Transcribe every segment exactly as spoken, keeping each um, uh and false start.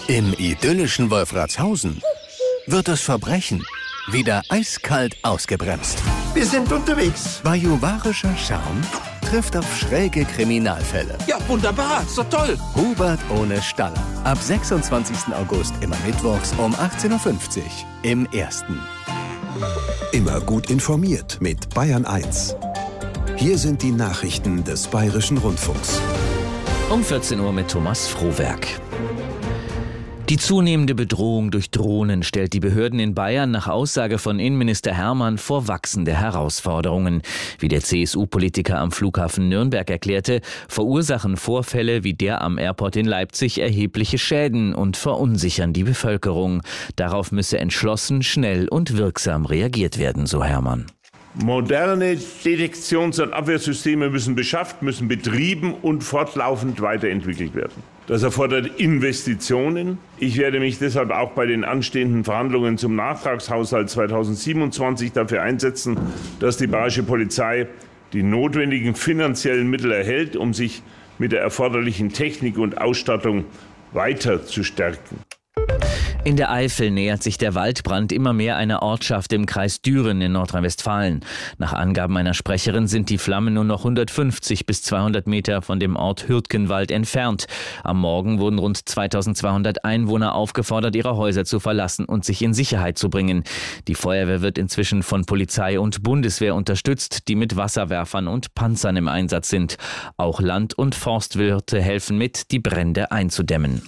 Im idyllischen Wolfratshausen wird das Verbrechen wieder eiskalt ausgebremst. Wir sind unterwegs. Bajuwarischer Charme trifft auf schräge Kriminalfälle. Ja, wunderbar, so toll. Hubert ohne Staller. Ab sechsundzwanzigsten August immer mittwochs um achtzehn Uhr fünfzig im Ersten. Immer gut informiert mit Bayern eins. Hier sind die Nachrichten des Bayerischen Rundfunks. Um vierzehn Uhr mit Thomas Frohwerk. Die zunehmende Bedrohung durch Drohnen stellt die Behörden in Bayern nach Aussage von Innenminister Hermann vor wachsende Herausforderungen. Wie der C S U-Politiker am Flughafen Nürnberg erklärte, verursachen Vorfälle wie der am Airport in Leipzig erhebliche Schäden und verunsichern die Bevölkerung. Darauf müsse entschlossen, schnell und wirksam reagiert werden, so Hermann. Moderne Detektions- und Abwehrsysteme müssen beschafft, müssen betrieben und fortlaufend weiterentwickelt werden. Das erfordert Investitionen. Ich werde mich deshalb auch bei den anstehenden Verhandlungen zum Nachtragshaushalt zweitausendsiebenundzwanzig dafür einsetzen, dass die Bayerische Polizei die notwendigen finanziellen Mittel erhält, um sich mit der erforderlichen Technik und Ausstattung weiter zu stärken. In der Eifel nähert sich der Waldbrand immer mehr einer Ortschaft im Kreis Düren in Nordrhein-Westfalen. Nach Angaben einer Sprecherin sind die Flammen nur noch hundertfünfzig bis zweihundert Meter von dem Ort Hürtgenwald entfernt. Am Morgen wurden rund zweitausendzweihundert Einwohner aufgefordert, ihre Häuser zu verlassen und sich in Sicherheit zu bringen. Die Feuerwehr wird inzwischen von Polizei und Bundeswehr unterstützt, die mit Wasserwerfern und Panzern im Einsatz sind. Auch Land- und Forstwirte helfen mit, die Brände einzudämmen.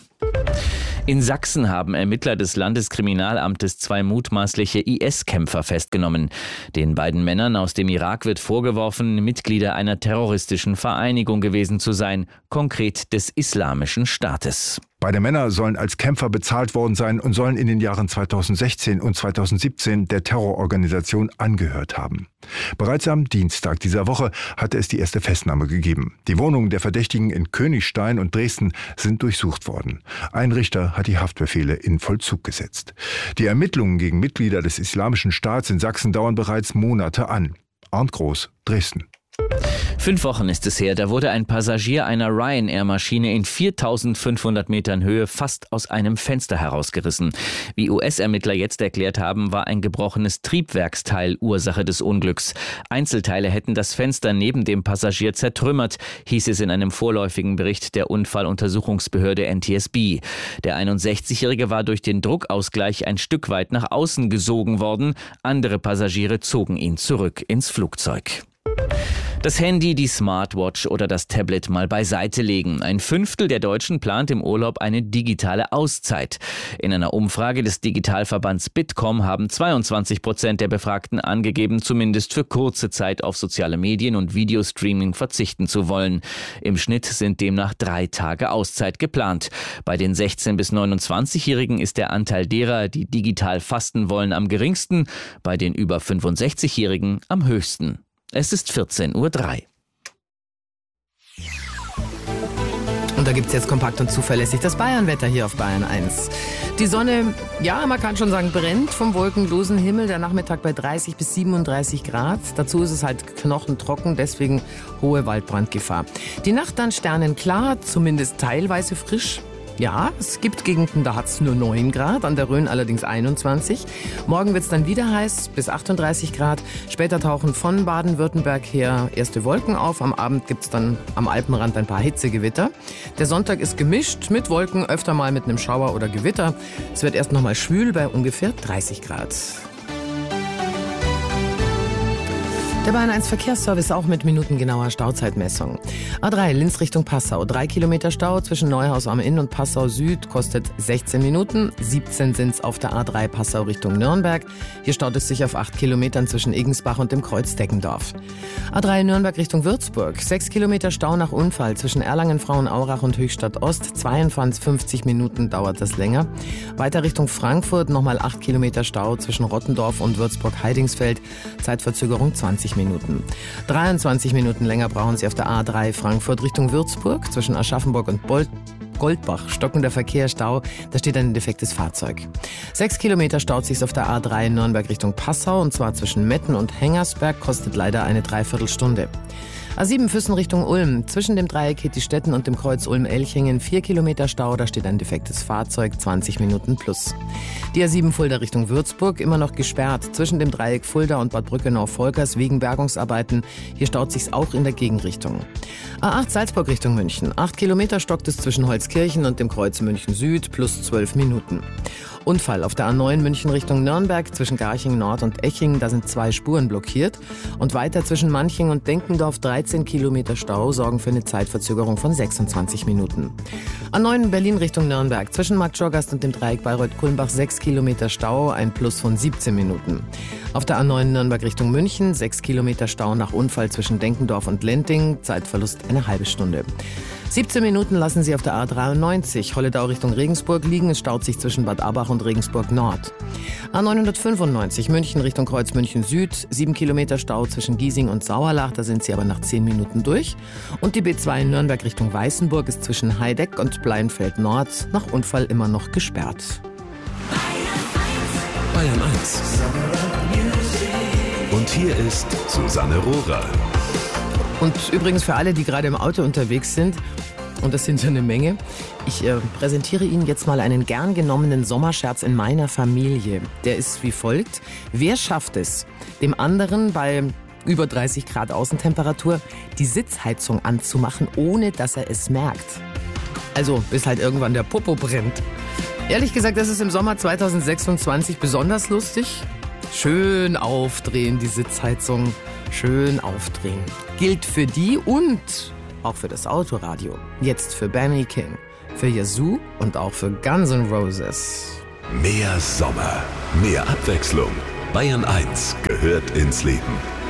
In Sachsen haben Ermittler des Landeskriminalamtes zwei mutmaßliche I S-Kämpfer festgenommen. Den beiden Männern aus dem Irak wird vorgeworfen, Mitglieder einer terroristischen Vereinigung gewesen zu sein, konkret des Islamischen Staates. Beide Männer sollen als Kämpfer bezahlt worden sein und sollen in den Jahren zweitausendsechzehn und zweitausendsiebzehn der Terrororganisation angehört haben. Bereits am Dienstag dieser Woche hatte es die erste Festnahme gegeben. Die Wohnungen der Verdächtigen in Königstein und Dresden sind durchsucht worden. Ein Richter hat die Haftbefehle in Vollzug gesetzt. Die Ermittlungen gegen Mitglieder des Islamischen Staats in Sachsen dauern bereits Monate an. Arndt Groß, Dresden. Fünf Wochen ist es her, da wurde ein Passagier einer Ryanair-Maschine in viertausendfünfhundert Metern Höhe fast aus einem Fenster herausgerissen. Wie U S-Ermittler jetzt erklärt haben, war ein gebrochenes Triebwerksteil Ursache des Unglücks. Einzelteile hätten das Fenster neben dem Passagier zertrümmert, hieß es in einem vorläufigen Bericht der Unfalluntersuchungsbehörde N T S B. Der einundsechzigjährige war durch den Druckausgleich ein Stück weit nach außen gesogen worden. Andere Passagiere zogen ihn zurück ins Flugzeug. Das Handy, die Smartwatch oder das Tablet mal beiseite legen. Ein Fünftel der Deutschen plant im Urlaub eine digitale Auszeit. In einer Umfrage des Digitalverbands Bitkom haben zweiundzwanzig Prozent der Befragten angegeben, zumindest für kurze Zeit auf soziale Medien und Videostreaming verzichten zu wollen. Im Schnitt sind demnach drei Tage Auszeit geplant. Bei den sechzehn- bis neunundzwanzigjährigen ist der Anteil derer, die digital fasten wollen, am geringsten, bei den über fünfundsechzigjährigen am höchsten. Es ist vierzehn Uhr drei. Und da gibt es jetzt kompakt und zuverlässig das Bayernwetter hier auf Bayern eins. Die Sonne, ja, man kann schon sagen, brennt vom wolkenlosen Himmel. Der Nachmittag bei dreißig bis siebenunddreißig Grad. Dazu ist es halt knochentrocken, deswegen hohe Waldbrandgefahr. Die Nacht dann sternenklar, zumindest teilweise frisch. Ja, es gibt Gegenden, da hat es nur neun Grad, an der Rhön allerdings einundzwanzig. Morgen wird es dann wieder heiß, bis achtunddreißig Grad. Später tauchen von Baden-Württemberg her erste Wolken auf. Am Abend gibt es dann am Alpenrand ein paar Hitzegewitter. Der Sonntag ist gemischt mit Wolken, öfter mal mit einem Schauer oder Gewitter. Es wird erst noch mal schwül bei ungefähr dreißig Grad. Der Bayern eins Verkehrsservice auch mit minutengenauer Stauzeitmessung. A drei Linz Richtung Passau. Drei Kilometer Stau zwischen Neuhaus am Inn und Passau Süd kostet sechzehn Minuten. siebzehn sind's auf der A drei Passau Richtung Nürnberg. Hier staut es sich auf acht Kilometern zwischen Egensbach und dem Kreuz Deggendorf. A drei Nürnberg Richtung Würzburg. sechs Kilometer Stau nach Unfall zwischen Erlangen, Frauenaurach und Höchstadt Ost. zweiundfünfzig Minuten dauert das länger. Weiter Richtung Frankfurt nochmal acht Kilometer Stau zwischen Rottendorf und Würzburg-Heidingsfeld. Zeitverzögerung zwanzig Minuten. dreiundzwanzig Minuten länger brauchen Sie auf der A drei Frankfurt Richtung Würzburg. Zwischen Aschaffenburg und Bolt Goldbach, stockender Verkehr, Stau, da steht ein defektes Fahrzeug. Sechs Kilometer staut sich's auf der A drei Nürnberg Richtung Passau, und zwar zwischen Metten und Hengersberg, kostet leider eine Dreiviertelstunde. A sieben Füssen Richtung Ulm. Zwischen dem Dreieck Hittistetten und dem Kreuz Ulm-Elchingen vier Kilometer Stau. Da steht ein defektes Fahrzeug, zwanzig Minuten plus. Die A sieben Fulda Richtung Würzburg immer noch gesperrt. Zwischen dem Dreieck Fulda und Bad Brückenau-Volkers wegen Bergungsarbeiten. Hier staut sich's auch in der Gegenrichtung. A acht Salzburg Richtung München. acht Kilometer stockt es zwischen Holzkirchen und dem Kreuz München Süd plus zwölf Minuten. Unfall auf der A neun München Richtung Nürnberg zwischen Garching Nord und Eching. Da sind zwei Spuren blockiert. Und weiter zwischen Manching und Denkendorf dreizehn Kilometer Stau sorgen für eine Zeitverzögerung von sechsundzwanzig Minuten. A neun Berlin Richtung Nürnberg zwischen Maggiorgast und dem Dreieck Bayreuth-Kulmbach sechs Kilometer Stau, ein Plus von siebzehn Minuten. Auf der A neun Nürnberg Richtung München sechs Kilometer Stau nach Unfall zwischen Denkendorf und Lenting, Zeitverlust eine halbe Stunde. siebzehn Minuten lassen Sie auf der A dreiundneunzig Holledau Richtung Regensburg liegen. Es staut sich zwischen Bad Abach und Regensburg Nord. A neunhundertfünfundneunzig München Richtung Kreuz München Süd. sieben Kilometer Stau zwischen Giesing und Sauerlach. Da sind Sie aber nach zehn Minuten durch. Und die B zwei in Nürnberg Richtung Weißenburg ist zwischen Heideck und Bleinfeld Nord nach Unfall immer noch gesperrt. Bayern eins. Und hier ist Susanne Rohrer. Und übrigens für alle, die gerade im Auto unterwegs sind, und das sind ja eine Menge, ich äh, präsentiere Ihnen jetzt mal einen gern genommenen Sommerscherz in meiner Familie. Der ist wie folgt: Wer schafft es, dem anderen bei über dreißig Grad Außentemperatur die Sitzheizung anzumachen, ohne dass er es merkt? Also bis halt irgendwann der Popo brennt. Ehrlich gesagt, das ist im Sommer zweitausendsechsundzwanzig besonders lustig. Schön aufdrehen, die Sitzheizung. Schön aufdrehen. Gilt für die und auch für das Autoradio. Jetzt für Benny King, für Yazoo und auch für Guns N' Roses. Mehr Sommer, mehr Abwechslung. Bayern eins gehört ins Leben.